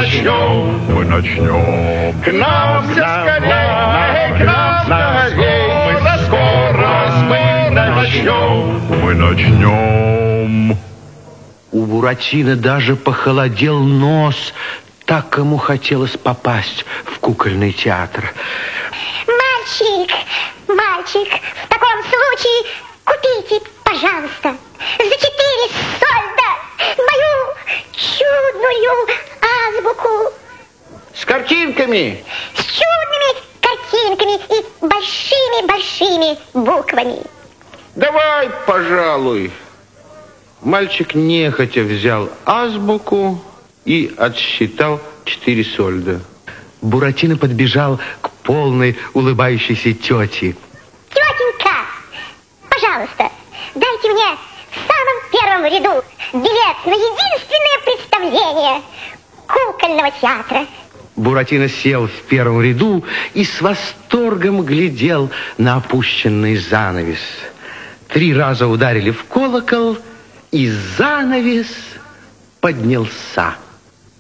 мы начнем. К нам все скорее, к нам скорее, мы скоро мы начнем. У Буратино даже похолодел нос, так ему хотелось попасть в кукольный театр. Мальчик, в таком случае купите, пожалуйста, за 4 сольда мою чудную азбуку. С картинками? С чудными картинками и большими-большими буквами. Давай, пожалуй. Мальчик нехотя взял азбуку и отсчитал 4 сольда. Буратино подбежал к полной улыбающейся тете. Тетенька, пожалуйста, дайте мне в самом первом ряду билет на единственное представление кукольного театра. Буратино сел в первом ряду и с восторгом глядел на опущенный занавес. 3 раза ударили в колокол, и занавес поднялся.